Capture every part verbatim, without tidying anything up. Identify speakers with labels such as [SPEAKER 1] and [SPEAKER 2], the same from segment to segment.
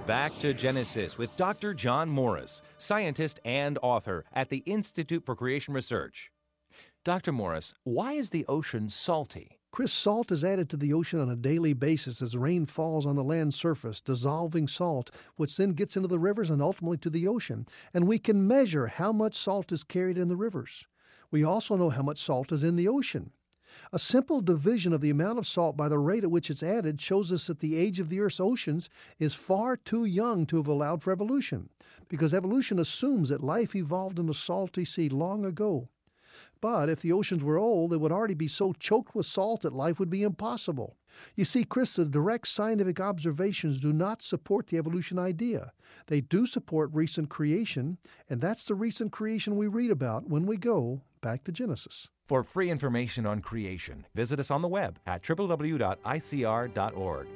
[SPEAKER 1] Back to Genesis with Doctor John Morris, scientist and author at the Institute for Creation Research. Doctor Morris, why is the ocean salty?
[SPEAKER 2] Chris, salt is added to the ocean on a daily basis as rain falls on the land surface, dissolving salt, which then gets into the rivers and ultimately to the ocean. And we can measure how much salt is carried in the rivers. We also know how much salt is in the ocean. A simple division of the amount of salt by the rate at which it's added shows us that the age of the Earth's oceans is far too young to have allowed for evolution, because evolution assumes that life evolved in a salty sea long ago. But if the oceans were old, they would already be so choked with salt that life would be impossible. You see, Chris, the direct scientific observations do not support the evolution idea. They do support recent creation, and that's the recent creation we read about when we go back to Genesis.
[SPEAKER 1] For free information on creation, visit us on the web at w w w dot i c r dot org.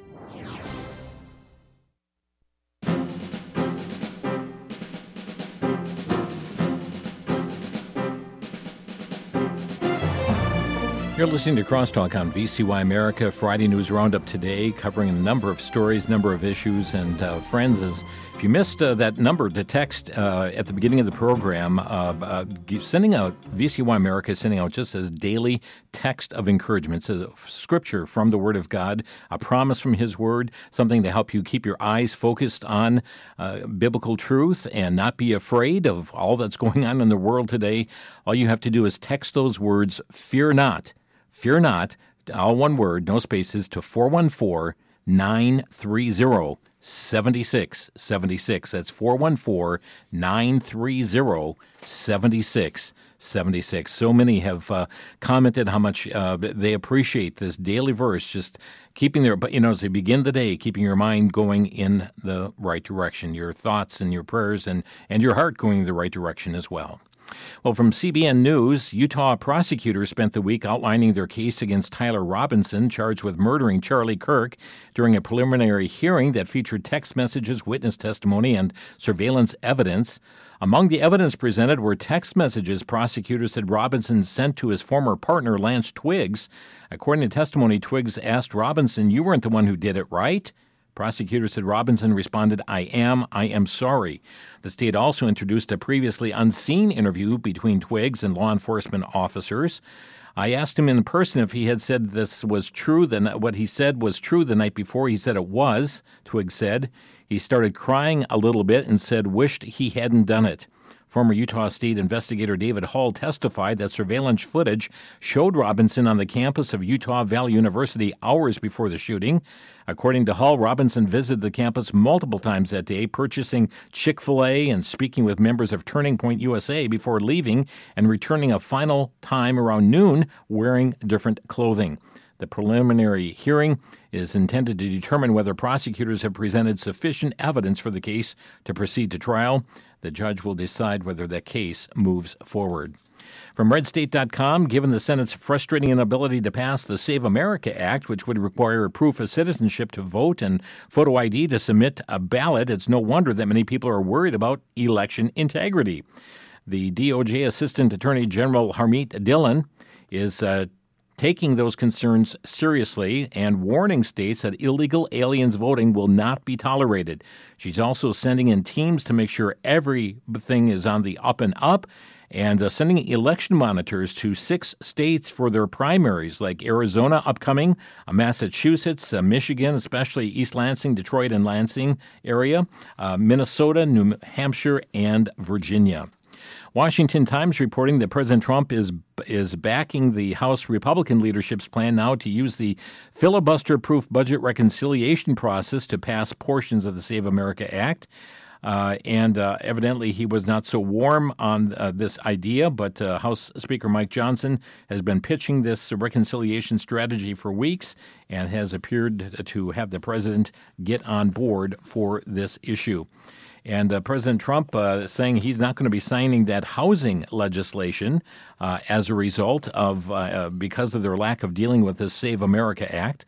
[SPEAKER 3] You're listening to Crosstalk on V C Y America, Friday News Roundup today, covering a number of stories, number of issues. And uh, friends, as if you missed uh, that number to text uh, at the beginning of the program, uh, uh, sending out, V C Y America is sending out just as daily text of encouragement. It's a scripture from the Word of God, a promise from His Word, something to help you keep your eyes focused on uh, biblical truth and not be afraid of all that's going on in the world today. All you have to do is text those words, fear not. Fear not, all one word, no spaces, to four one four, nine three zero, seven six seven six. That's four one four, nine three zero, seven six seven six. So many have uh, commented how much uh, they appreciate this daily verse, just keeping their, you know, as they begin the day, keeping your mind going in the right direction, your thoughts and your prayers and, and your heart going in the right direction as well. Well, from C B N News, Utah prosecutors spent the week outlining their case against Tyler Robinson, charged with murdering Charlie Kirk, during a preliminary hearing that featured text messages, witness testimony, and surveillance evidence. Among the evidence presented were text messages prosecutors said Robinson sent to his former partner, Lance Twiggs. According to testimony, Twiggs asked Robinson, "You weren't the one who did it, right?" Prosecutors said Robinson responded, "I am, I am sorry." The state also introduced a previously unseen interview between Twiggs and law enforcement officers. "I asked him in person if he had said this was true, then what he said was true the night before. He said it was," Twiggs said. "He started crying a little bit and said wished he hadn't done it." Former Utah State investigator David Hull testified that surveillance footage showed Robinson on the campus of Utah Valley University hours before the shooting. According to Hull, Robinson visited the campus multiple times that day, purchasing Chick-fil-A and speaking with members of Turning Point U S A before leaving and returning a final time around noon wearing different clothing. The preliminary hearing is intended to determine whether prosecutors have presented sufficient evidence for the case to proceed to trial. The judge will decide whether the case moves forward. From red state dot com, given the Senate's frustrating inability to pass the Save America Act, which would require proof of citizenship to vote and photo I D to submit a ballot, it's no wonder that many people are worried about election integrity. The D O J Assistant Attorney General Harmeet Dillon is uh, taking those concerns seriously and warning states that illegal aliens voting will not be tolerated. She's also sending in teams to make sure everything is on the up and up and uh, sending election monitors to six states for their primaries, like Arizona upcoming, uh, Massachusetts, uh, Michigan, especially East Lansing, Detroit and Lansing area, uh, Minnesota, New Hampshire, and Virginia. Washington Times reporting that President Trump is is backing the House Republican leadership's plan now to use the filibuster-proof budget reconciliation process to pass portions of the Save America Act. Uh, and uh, evidently he was not so warm on uh, this idea, but uh, House Speaker Mike Johnson has been pitching this reconciliation strategy for weeks and has appeared to have the president get on board for this issue. And uh, President Trump uh, saying he's not going to be signing that housing legislation uh, as a result of, uh, uh, because of their lack of dealing with the Save America Act.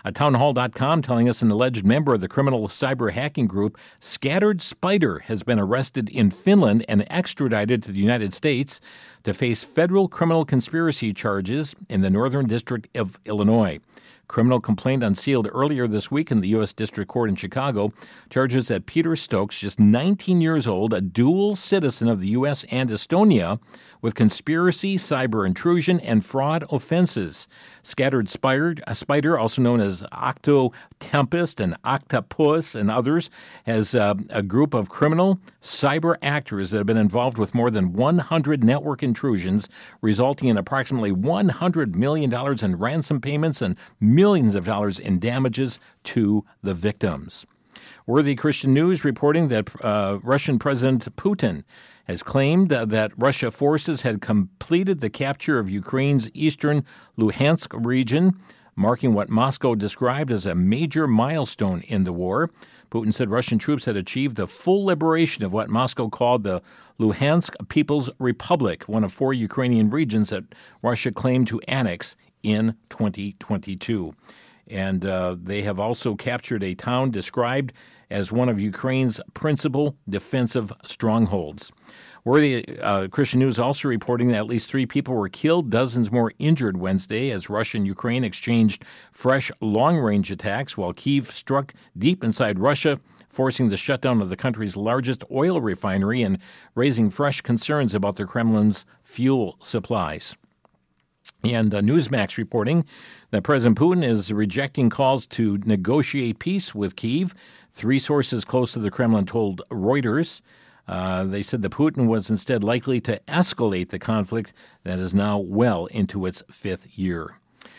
[SPEAKER 3] Uh, townhall dot com telling us an alleged member of the criminal cyber hacking group Scattered Spider has been arrested in Finland and extradited to the United States to face federal criminal conspiracy charges in the Northern District of Illinois. Criminal complaint unsealed earlier this week in the U S District Court in Chicago charges that Peter Stokes, just nineteen years old, a dual citizen of the U S and Estonia, with conspiracy, cyber intrusion, and fraud offenses. Scattered Spider, a spider, also known as Octo Tempest and Octopus and others, has uh, a group of criminal cyber actors that have been involved with more than one hundred network intrusions, resulting in approximately one hundred million dollars in ransom payments and millions of dollars in damages to the victims. Worthy Christian News reporting that uh, Russian President Putin has claimed uh, that Russia forces had completed the capture of Ukraine's eastern Luhansk region, marking what Moscow described as a major milestone in the war. Putin said Russian troops had achieved the full liberation of what Moscow called the Luhansk People's Republic, one of four Ukrainian regions that Russia claimed to annex in twenty twenty-two. And uh, they have also captured a town described as one of Ukraine's principal defensive strongholds. Worthy uh, Christian News also reporting that at least three people were killed, dozens more injured Wednesday as Russia and Ukraine exchanged fresh long-range attacks while Kyiv struck deep inside Russia, forcing the shutdown of the country's largest oil refinery and raising fresh concerns about the Kremlin's fuel supplies. And uh, Newsmax reporting that President Putin is rejecting calls to negotiate peace with Kyiv. Three sources close to the Kremlin told Reuters. Uh, they said that Putin was instead likely to escalate the conflict that is now well into its fifth year.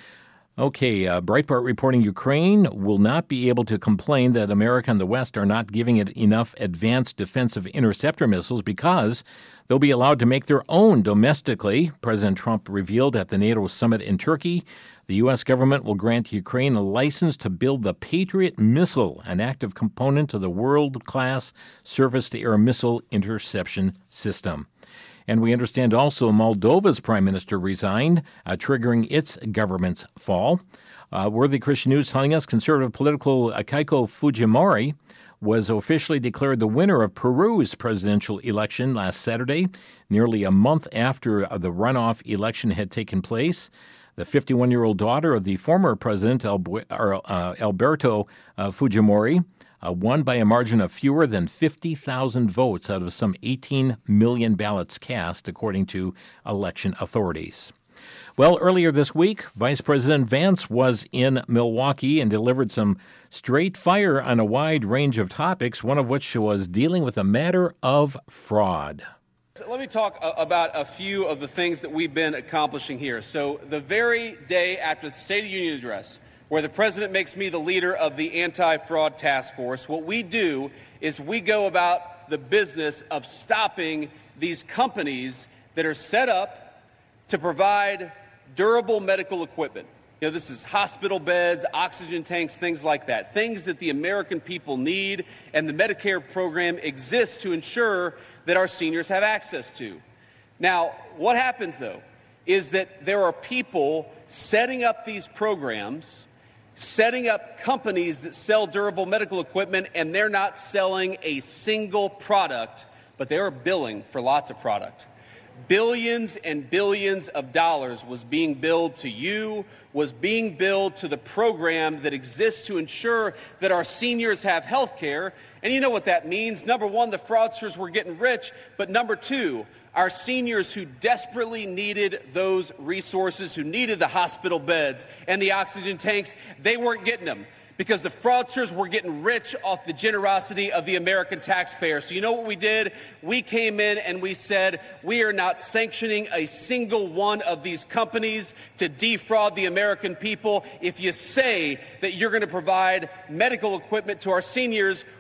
[SPEAKER 3] Okay, uh, Breitbart reporting Ukraine will not be able to complain that America and the West are not giving it enough advanced defensive interceptor missiles because they'll be allowed to make their own domestically. President Trump revealed at the NATO summit in Turkey the U S government will grant Ukraine a license to build the Patriot missile, an active component of the world-class surface-to-air missile interception system. And we understand also Moldova's prime minister resigned, uh, triggering its government's fall. Uh, Worthy Christian News telling us conservative political uh, Keiko Fujimori was officially declared the winner of Peru's presidential election last Saturday, nearly a month after uh, the runoff election had taken place. The fifty-one-year-old daughter of the former president, Albu- or, uh, Alberto uh, Fujimori, Uh, won by a margin of fewer than fifty thousand votes out of some eighteen million ballots cast, according to election authorities. Well, earlier this week, Vice President Vance was in Milwaukee and delivered some straight fire on a wide range of topics, one of which was dealing with a matter of fraud.
[SPEAKER 4] Let me talk about a few of the things that we've been accomplishing here. So the very day after the State of the Union address, where the president makes me the leader of the anti-fraud task force, what we do is we go about the business of stopping these companies that are set up to provide durable medical equipment. You know, this is hospital beds, oxygen tanks, things like that, things that the American people need, and the Medicare program exists to ensure that our seniors have access to. Now, what happens, though, is that there are people setting up these programs, setting up companies that sell durable medical equipment, and they're not selling a single product, but they are billing for lots of product. Billions and billions of dollars was being billed to you, was being billed to the program that exists to ensure that our seniors have health care. And you know what that means. Number one, the fraudsters were getting rich. But number two, our seniors who desperately needed those resources, who needed the hospital beds and the oxygen tanks, they weren't getting them because the fraudsters were getting rich off the generosity of the American taxpayer. So you know what we did? We came in and we said, we are not sanctioning a single one of these companies to defraud the American people. If you say that you're going to provide medical equipment to our seniors,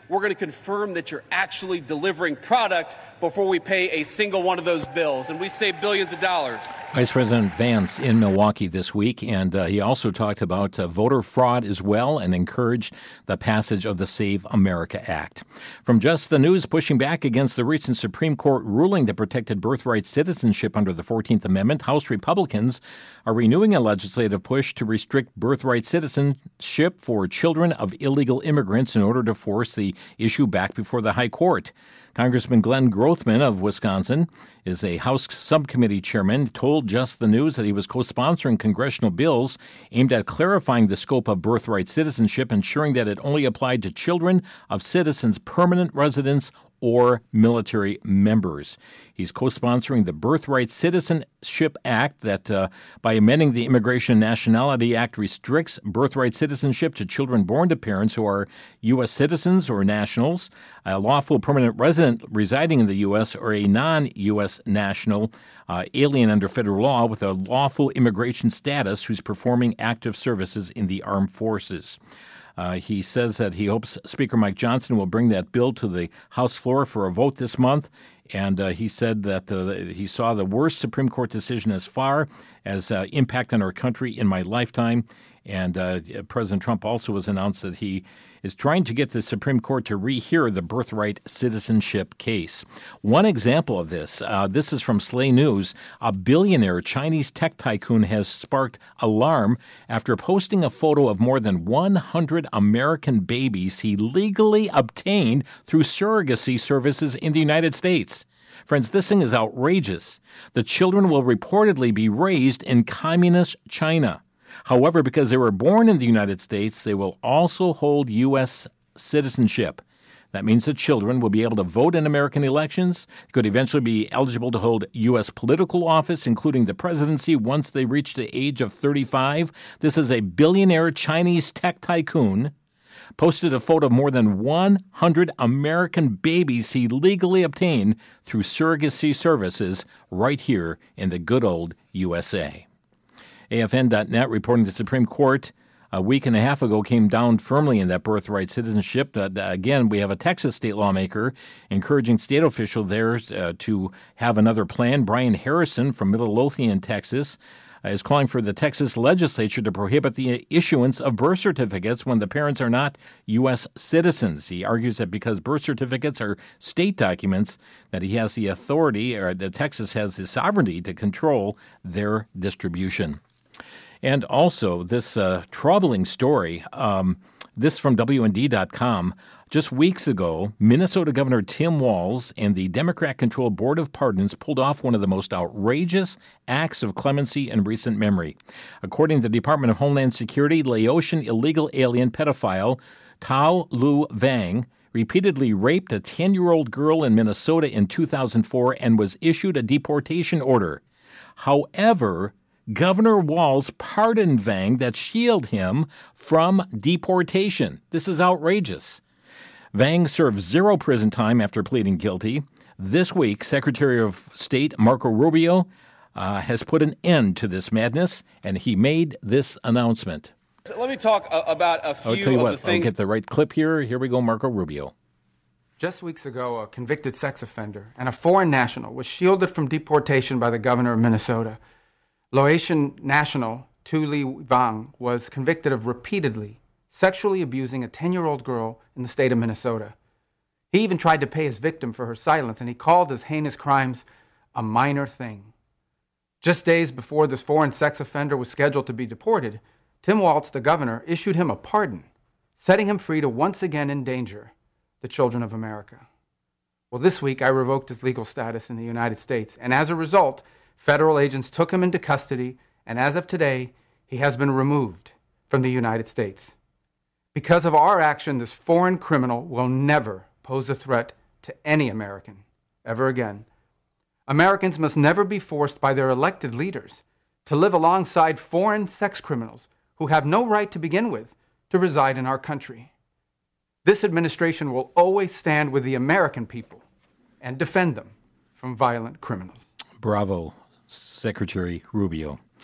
[SPEAKER 4] we're going to confirm that you're actually delivering product before we pay a single one of those bills, and we save billions of dollars.
[SPEAKER 3] Vice President Vance in Milwaukee this week, and uh, he also talked about uh, voter fraud as well and encouraged the passage of the Save America Act. From Just the News, pushing back against the recent Supreme Court ruling that protected birthright citizenship under the fourteenth Amendment, House Republicans are renewing a legislative push to restrict birthright citizenship for children of illegal immigrants in order to force the issue back before the High Court. Congressman Glenn Grothman of Wisconsin is a House subcommittee chairman, told Just the News that he was co-sponsoring congressional bills aimed at clarifying the scope of birthright citizenship, ensuring that it only applied to children of citizens' permanent residents or military members. He's co-sponsoring the Birthright Citizenship Act that, uh, by amending the Immigration and Nationality Act, restricts birthright citizenship to children born to parents who are U S citizens or nationals, a lawful permanent resident residing in the U S, or a non-U S national uh, alien under federal law with a lawful immigration status who's performing active services in the armed forces. Uh, he says that he hopes Speaker Mike Johnson will bring that bill to the House floor for a vote this month. And uh, he said that uh, he saw the worst Supreme Court decision as far as uh, impact on our country in my lifetime. And uh, President Trump also has announced that he is trying to get the Supreme Court to rehear the birthright citizenship case. One example of this, uh, this is from Slay News. A billionaire Chinese tech tycoon has sparked alarm after posting a photo of more than one hundred American babies he legally obtained through surrogacy services in the United States. Friends, this thing is outrageous. The children will reportedly be raised in communist China. However, because they were born in the United States, they will also hold U S citizenship. That means that children will be able to vote in American elections, could eventually be eligible to hold U S political office, including the presidency, once they reach the age of thirty-five. This is a billionaire Chinese tech tycoon posted a photo of more than one hundred American babies he legally obtained through surrogacy services right here in the good old U S A. A F N dot net reporting the Supreme Court a week and a half ago came down firmly in that birthright citizenship. Uh, again, we have a Texas state lawmaker encouraging state officials there uh, to have another plan. Brian Harrison from Midlothian, Texas, uh, is calling for the Texas legislature to prohibit the issuance of birth certificates when the parents are not U S citizens. He argues that because birth certificates are state documents, that he has the authority, or that Texas has the sovereignty to control their distribution. And also, this uh, troubling story, um, this from W N D dot com. Just weeks ago, Minnesota Governor Tim Walz and the Democrat-controlled Board of Pardons pulled off one of the most outrageous acts of clemency in recent memory. According to the Department of Homeland Security, Laotian illegal alien pedophile Tao Lu Vang repeatedly raped a ten-year-old girl in Minnesota in two thousand four and was issued a deportation order. However, Governor Walz pardoned Vang that shielded him from deportation. This is outrageous. Vang served zero prison time after pleading guilty. This week, Secretary of State Marco Rubio uh, has put an end to this madness, and he made this announcement.
[SPEAKER 4] So let me talk uh, about a few
[SPEAKER 3] I'll tell you
[SPEAKER 4] of
[SPEAKER 3] what,
[SPEAKER 4] the things.
[SPEAKER 3] I'll get the right clip here. Here we go, Marco Rubio.
[SPEAKER 5] Just weeks ago, a convicted sex offender and a foreign national was shielded from deportation by the governor of Minnesota. Laotian national Tu Li Vang was convicted of repeatedly sexually abusing a ten-year-old girl in the state of Minnesota. He even tried to pay his victim for her silence, and he called his heinous crimes a minor thing. Just days before this foreign sex offender was scheduled to be deported, Tim Walz, the governor, issued him a pardon, setting him free to once again endanger the children of America. Well, this week I revoked his legal status in the United States, and as a result, federal agents took him into custody, and as of today, he has been removed from the United States. Because of our action, this foreign criminal will never pose a threat to any American ever again. Americans must never be forced by their elected leaders to live alongside foreign sex criminals who have no right to begin with to reside in our country. This administration will always stand with the American people and defend them from violent criminals.
[SPEAKER 3] Bravo, Secretary Rubio.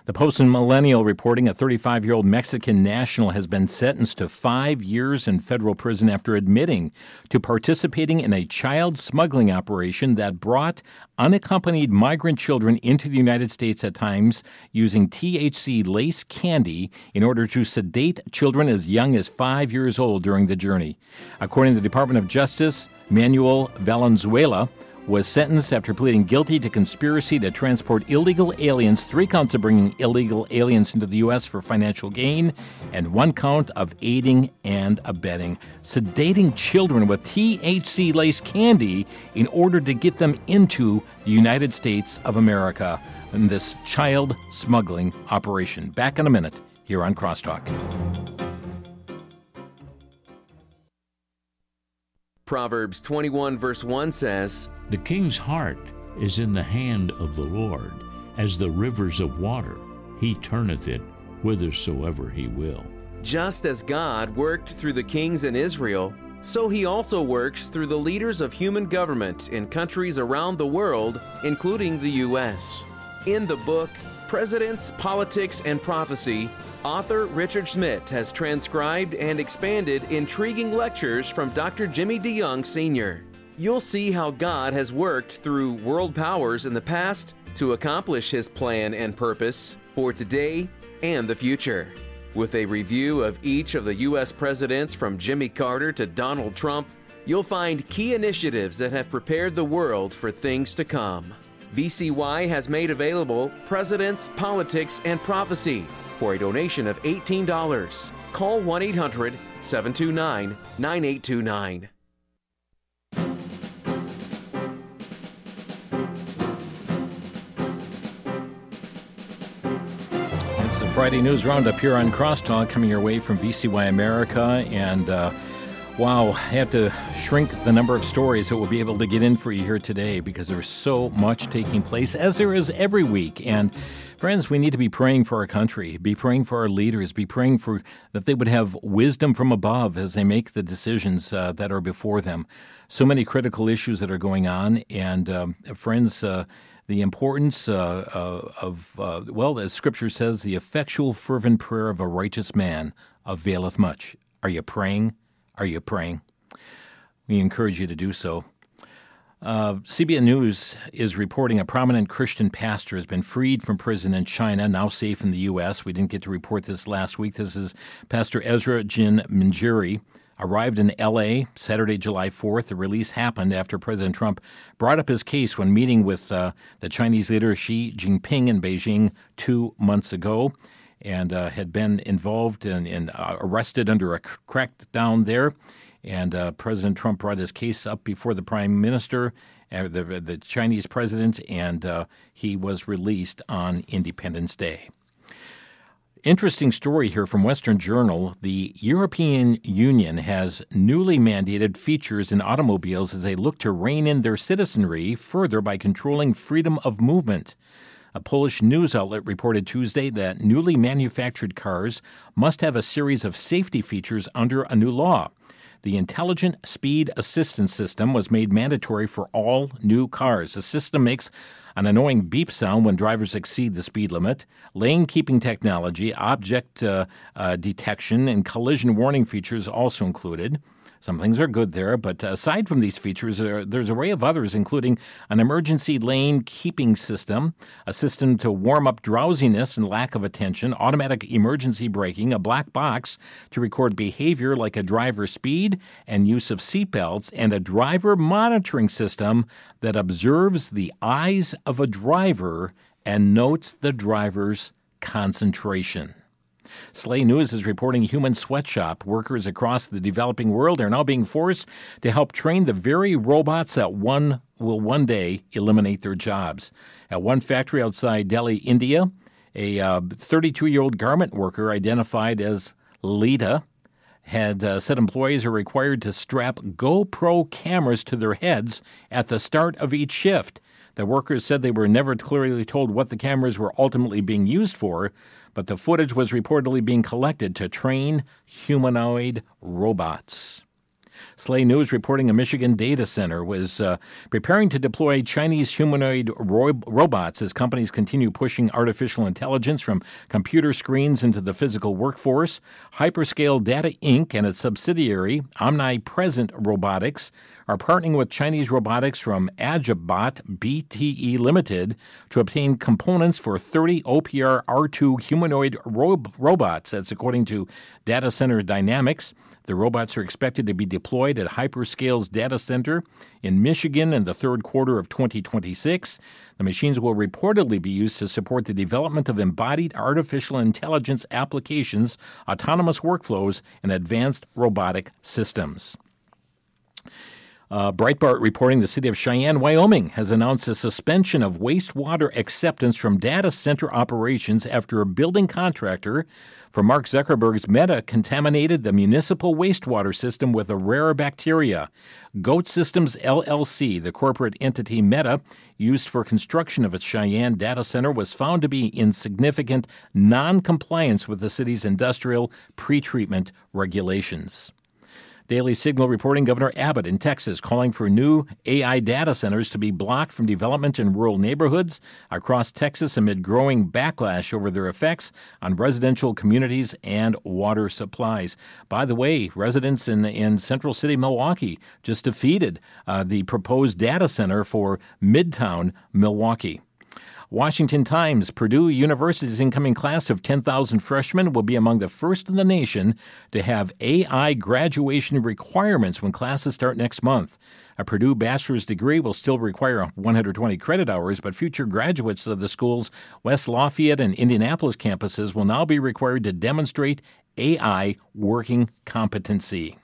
[SPEAKER 3] The Post and Millennial reporting a thirty-five-year-old Mexican national has been sentenced to five years in federal prison after admitting to participating in a child smuggling operation that brought unaccompanied migrant children into the United States at times using T H C-laced candy in order to sedate children as young as five years old during the journey. According to the Department of Justice, Manuel Valenzuela was sentenced after pleading guilty to conspiracy to transport illegal aliens, three counts of bringing illegal aliens into the U S for financial gain, and one count of aiding and abetting, sedating children with T H C-laced candy in order to get them into the United States of America in this child smuggling operation. Back in a minute here on Crosstalk.
[SPEAKER 6] Proverbs twenty-one verse one says,
[SPEAKER 7] "The king's heart is in the hand of the Lord, as the rivers of water. He turneth it whithersoever he will."
[SPEAKER 6] Just as God worked through the kings in Israel, so he also works through the leaders of human government in countries around the world, including the U S In the book, Presidents, Politics, and Prophecy, author Richard Schmidt has transcribed and expanded intriguing lectures from Doctor Jimmy DeYoung Senior You'll see how God has worked through world powers in the past to accomplish his plan and purpose for today and the future. With a review of each of the U S presidents from Jimmy Carter to Donald Trump, you'll find key initiatives that have prepared the world for things to come. V C Y has made available Presidents, Politics, and Prophecy for a donation of eighteen dollars. Call one eight hundred, seven two nine, nine eight two nine.
[SPEAKER 3] It's the Friday News Roundup here on Crosstalk, coming your way from V C Y America. And uh, wow, I have to shrink the number of stories that we'll be able to get in for you here today because there's so much taking place, as there is every week. And friends, we need to be praying for our country, be praying for our leaders, be praying for that they would have wisdom from above as they make the decisions uh, that are before them. So many critical issues that are going on. And um, friends, uh, the importance uh, uh, of, uh, well, as Scripture says, the effectual fervent prayer of a righteous man availeth much. Are you praying? Are you praying? We encourage you to do so. Uh, C B N News is reporting a prominent Christian pastor has been freed from prison in China, now safe in the U S. We didn't get to report this last week. This is Pastor Ezra Jin Minjiri. Arrived in L A Saturday, July fourth. The release happened after President Trump brought up his case when meeting with uh, the Chinese leader Xi Jinping in Beijing two months ago, and uh, had been involved and in, in, uh, arrested under a crackdown there. And uh, President Trump brought his case up before the Prime Minister, uh, the, the Chinese president, and uh, he was released on Independence Day. Interesting story here from Western Journal. The European Union has newly mandated features in automobiles as they look to rein in their citizenry further by controlling freedom of movement. A Polish news outlet reported Tuesday that newly manufactured cars must have a series of safety features under a new law. The Intelligent Speed Assistance System was made mandatory for all new cars. The system makes an annoying beep sound when drivers exceed the speed limit. Lane-keeping technology, object uh, uh, detection, and collision warning features also included. Some things are good there, but aside from these features, there, there's an array of others, including an emergency lane keeping system, a system to warm up drowsiness and lack of attention, automatic emergency braking, a black box to record behavior like a driver's speed and use of seatbelts, and a driver monitoring system that observes the eyes of a driver and notes the driver's concentration. Slay News is reporting human sweatshop workers across the developing world are now being forced to help train the very robots that one will one day eliminate their jobs. At one factory outside Delhi, India, a uh, thirty-two-year-old garment worker identified as Lita had uh, said employees are required to strap GoPro cameras to their heads at the start of each shift. The workers said they were never clearly told what the cameras were ultimately being used for, but the footage was reportedly being collected to train humanoid robots. Slay News reporting a Michigan data center was uh, preparing to deploy Chinese humanoid ro- robots as companies continue pushing artificial intelligence from computer screens into the physical workforce. Hyperscale Data Incorporated and its subsidiary, Omnipresent Robotics, are partnering with Chinese robotics from Agibot B T E Limited to obtain components for thirty O P R R two humanoid ro- robots. That's according to Data Center Dynamics. The robots are expected to be deployed at Hyperscale's data center in Michigan in the third quarter of twenty twenty-six. The machines will reportedly be used to support the development of embodied artificial intelligence applications, autonomous workflows, and advanced robotic systems. Uh, Breitbart reporting the city of Cheyenne, Wyoming, has announced a suspension of wastewater acceptance from data center operations after a building contractor for Mark Zuckerberg's Meta contaminated the municipal wastewater system with a rare bacteria. Goat Systems L L C, the corporate entity Meta used for construction of its Cheyenne data center, was found to be in significant non-compliance with the city's industrial pretreatment regulations. Daily Signal reporting Governor Abbott in Texas calling for new A I data centers to be blocked from development in rural neighborhoods across Texas amid growing backlash over their effects on residential communities and water supplies. By the way, residents in, in Central City, Milwaukee just defeated uh, the proposed data center for Midtown Milwaukee. Washington Times, Purdue University's incoming class of ten thousand freshmen will be among the first in the nation to have A I graduation requirements when classes start next month. A Purdue bachelor's degree will still require one hundred twenty credit hours, but future graduates of the school's West Lafayette and Indianapolis campuses will now be required to demonstrate A I working competency.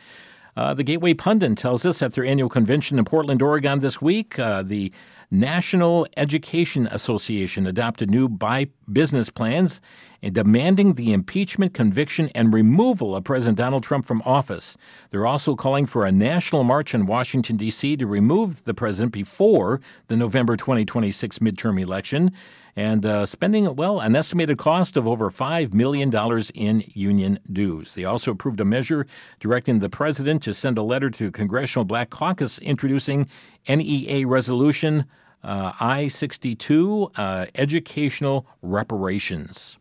[SPEAKER 3] Uh, the Gateway Pundit tells us at their annual convention in Portland, Oregon this week, uh, the National Education Association adopted new bi- business plans and demanding the impeachment, conviction, and removal of President Donald Trump from office. They're also calling for a national march in Washington, D C to remove the president before the November twenty twenty-six midterm election, and uh, spending, well, an estimated cost of over five million dollars in union dues. They also approved a measure directing the president to send a letter to Congressional Black Caucus introducing N E A Resolution uh, I sixty-two, uh, educational reparations.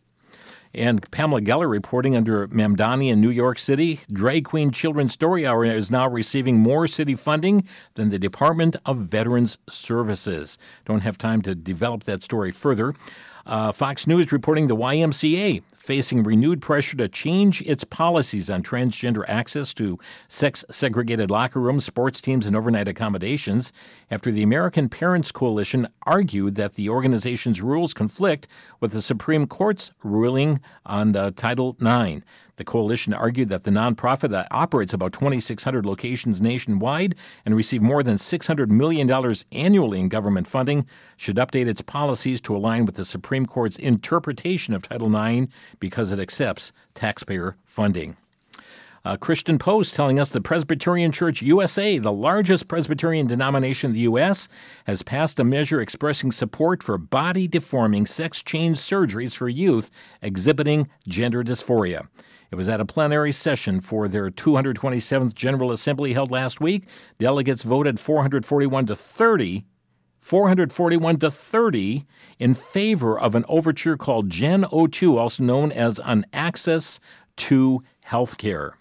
[SPEAKER 3] And Pamela Geller reporting under Mamdani in New York City, Drag Queen Children's Story Hour is now receiving more city funding than the Department of Veterans Services. Don't have time to develop that story further. Uh, Fox News reporting the Y M C A facing renewed pressure to change its policies on transgender access to sex-segregated locker rooms, sports teams, and overnight accommodations after the American Parents Coalition argued that the organization's rules conflict with the Supreme Court's ruling on uh, Title nine. The coalition argued that the nonprofit that operates about twenty-six hundred locations nationwide and receives more than six hundred million dollars annually in government funding should update its policies to align with the Supreme Court's interpretation of Title nine because it accepts taxpayer funding. Uh, Christian Post telling us the Presbyterian Church U S A, the largest Presbyterian denomination in the U S, has passed a measure expressing support for body-deforming sex-change surgeries for youth exhibiting gender dysphoria. It was at a plenary session for their two hundred twenty-seventh General Assembly held last week. Delegates voted four hundred forty-one to thirty, four hundred forty-one to thirty in favor of an overture called Gen oh two, also known as an Access to Healthcare.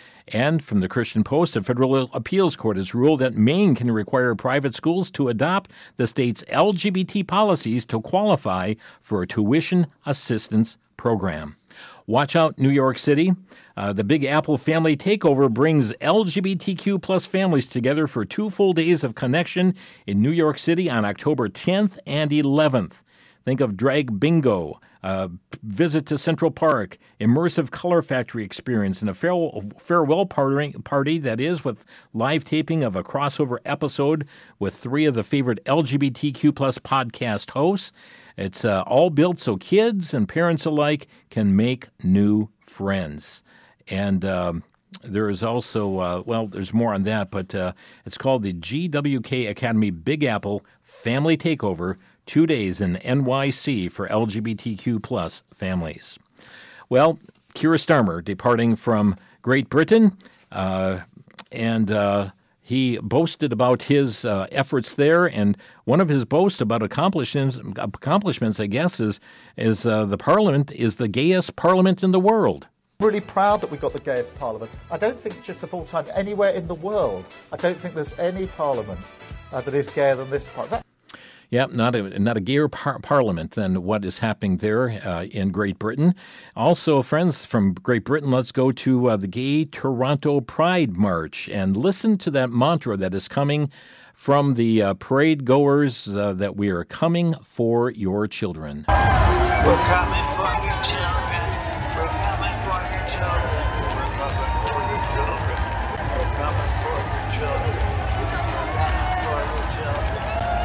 [SPEAKER 3] And from the Christian Post, a federal appeals court has ruled that Maine can require private schools to adopt the state's L G B T policies to qualify for a tuition assistance program. Watch out, New York City. Uh, the Big Apple Family Takeover brings L G B T Q plus families together for two full days of connection in New York City on October tenth and eleventh. Think of drag bingo, uh, visit to Central Park, immersive color factory experience, and a farewell, farewell party, party that is with live taping of a crossover episode with three of the favorite L G B T Q plus podcast hosts. It's uh, all built so kids and parents alike can make new friends. And um, there is also, uh, well, there's more on that, but uh, it's called the G W K Academy Big Apple Family Takeover, two days in N Y C for L G B T Q plus families. Well, Keir Starmer departing from Great Britain. Uh, and uh, he boasted about his uh, efforts there. And one of his boasts about accomplishments, accomplishments I guess, is, is uh, the parliament is the gayest parliament in the world.
[SPEAKER 8] Really proud that we've got the gayest parliament. I don't think just of all time anywhere in the world. I don't think there's any parliament uh, that is gayer than this parliament.
[SPEAKER 3] Yeah, not a not a gayer par- parliament than what is happening there uh, in Great Britain. Also, friends from Great Britain, let's go to uh, the Gay Toronto Pride March and listen to that mantra that is coming from the uh, parade goers uh, that we are coming for your children.
[SPEAKER 9] We're coming for your children. We're coming for your children. We're coming for your children. We're coming for your children. We're coming for your children.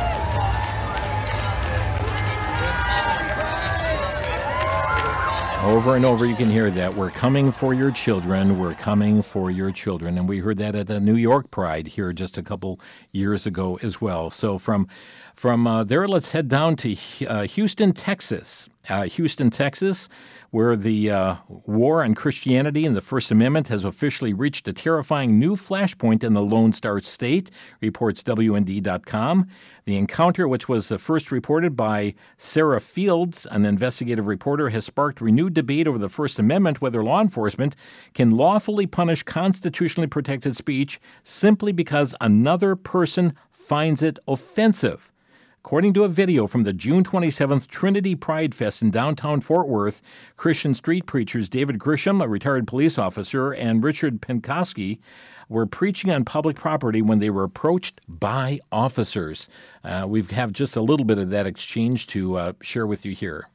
[SPEAKER 3] Over and over you can hear that. We're coming for your children. We're coming for your children. And we heard that at the New York Pride here just a couple years ago as well. So from from uh, there, let's head down to uh, Houston, Texas. Uh, Houston, Texas, where the uh, war on Christianity and the First Amendment has officially reached a terrifying new flashpoint in the Lone Star State, reports W N D dot com. The encounter, which was first reported by Sarah Fields, an investigative reporter, has sparked renewed debate over the First Amendment, whether law enforcement can lawfully punish constitutionally protected speech simply because another person finds it offensive. According to a video from the June twenty-seventh Trinity Pride Fest in downtown Fort Worth, Christian street preachers David Grisham, a retired police officer, and Richard Penkoski were preaching on public property when they were approached by officers. Uh, we have just a little bit of that exchange to uh, share with you here.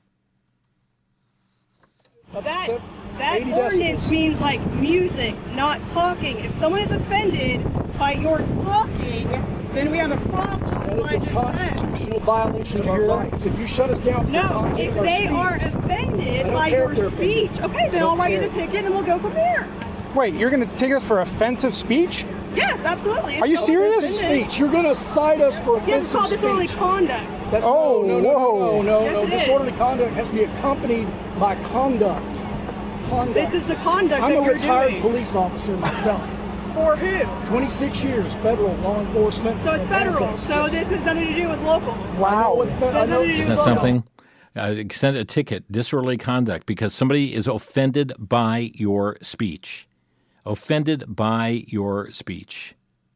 [SPEAKER 10] That, that ordinance means like music, not talking. If someone is offended by your talking, then we have a problem.
[SPEAKER 11] That is a constitutional violation of our rights. If you shut us down,
[SPEAKER 10] no. If they are offended by your speech, okay, then I'll write you this ticket, and then we'll go from there.
[SPEAKER 12] Wait, you're going to take us for offensive speech?
[SPEAKER 10] Yes, absolutely.
[SPEAKER 12] Are you serious?
[SPEAKER 11] Speech. You're going to cite us for offensive
[SPEAKER 10] yes, it's called
[SPEAKER 11] speech.
[SPEAKER 10] disorderly conduct.
[SPEAKER 11] That's
[SPEAKER 12] oh,
[SPEAKER 11] no, no,
[SPEAKER 12] whoa.
[SPEAKER 11] no, no,
[SPEAKER 10] yes,
[SPEAKER 11] no.
[SPEAKER 10] no.
[SPEAKER 11] Disorderly conduct has to be accompanied by conduct. Conduct.
[SPEAKER 10] This is the conduct
[SPEAKER 11] I'm
[SPEAKER 10] that
[SPEAKER 11] a
[SPEAKER 10] you're
[SPEAKER 11] retired
[SPEAKER 10] doing.
[SPEAKER 11] police officer myself.
[SPEAKER 10] For who?
[SPEAKER 11] twenty-six years, federal law enforcement.
[SPEAKER 10] So it's federal. So this has nothing to do with local.
[SPEAKER 12] Wow.
[SPEAKER 3] Isn't that something? Uh, extend a ticket, disorderly conduct, because somebody is offended by your speech. Offended by your speech.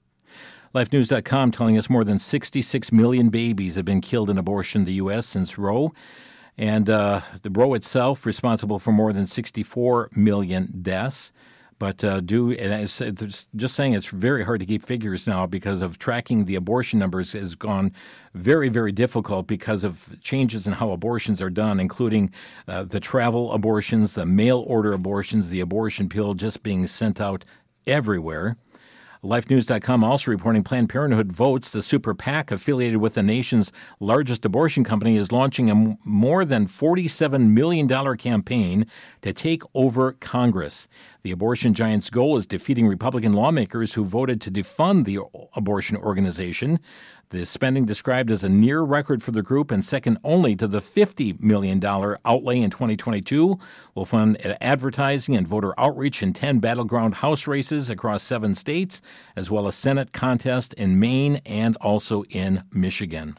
[SPEAKER 3] Life News dot com telling us more than sixty-six million babies have been killed in abortion in the U S since Roe. And uh, the Roe itself responsible for more than sixty-four million deaths. But uh, do and it's, it's just saying it's very hard to keep figures now because of tracking the abortion numbers has gone very, very difficult because of changes in how abortions are done, including uh, the travel abortions, the mail order abortions, the abortion pill just being sent out everywhere. Life News dot com also reporting Planned Parenthood Votes, the super PAC affiliated with the nation's largest abortion company, is launching a more than forty-seven million dollars campaign to take over Congress. The abortion giant's goal is defeating Republican lawmakers who voted to defund the abortion organization. The spending described as a near record for the group and second only to the fifty million dollars outlay in twenty twenty-two will fund advertising and voter outreach in ten battleground House races across seven states, as well as Senate contest in Maine and also in Michigan.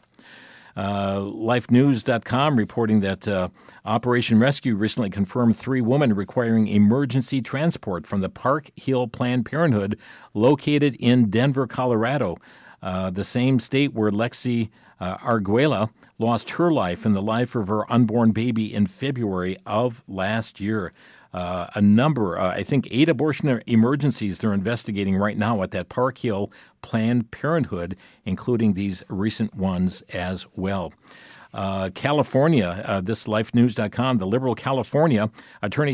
[SPEAKER 3] Uh, Life News dot com reporting that uh, Operation Rescue recently confirmed three women requiring emergency transport from the Park Hill Planned Parenthood located in Denver, Colorado. Uh, the same state where Lexi uh, Arguela lost her life and the life of her unborn baby in February of last year. Uh, a number, uh, I think eight abortion emergencies they're investigating right now at that Park Hill Planned Parenthood, including these recent ones as well. Uh, California, uh, this Life News dot com, the liberal California Attorney